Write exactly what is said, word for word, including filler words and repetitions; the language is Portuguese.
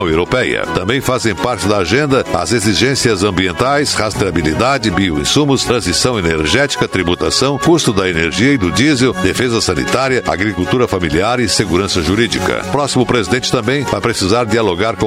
Europeia. Também fazem parte da agenda as exigências ambientais, rastreabilidade, bioinsumos, transição energética, tributação, custo da energia e do diesel, defesa sanitária, agricultura familiar e segurança jurídica. O próximo presidente também vai precisar dialogar com